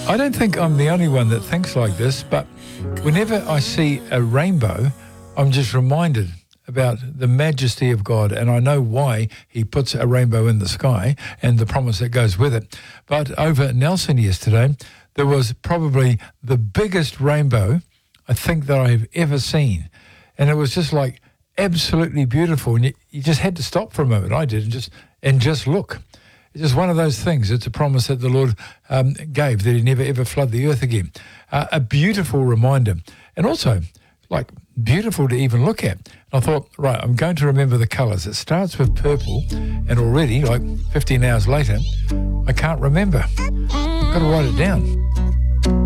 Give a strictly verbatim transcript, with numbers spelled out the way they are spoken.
I don't think I'm the only one that thinks like this, but whenever I see a rainbow, I'm just reminded about the majesty of God, and I know why he puts a rainbow in the sky and the promise that goes with it. But over at Nelson yesterday, there was probably the biggest rainbow I think that I've ever seen. And it was just like absolutely beautiful. And you, you just had to stop for a moment. I did, and just and just look. It's just one of those things. It's a promise that the Lord um, gave, that he'd never, ever flood the earth again. Uh, a beautiful reminder. And also, like, beautiful to even look at. And I thought, right, I'm going to remember the colours. It starts with purple, and already, like fifteen hours later, I can't remember. I've got to write it down.